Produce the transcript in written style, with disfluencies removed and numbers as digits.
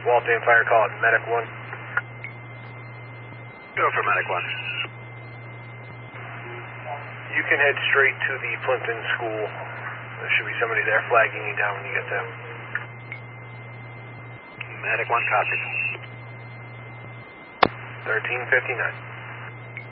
Waltham Fire, call it Medic 1. Go for Medic 1. You can head straight to the Plimpton School. There should be somebody there flagging you down when you get there. Medic 1, copy. 1359.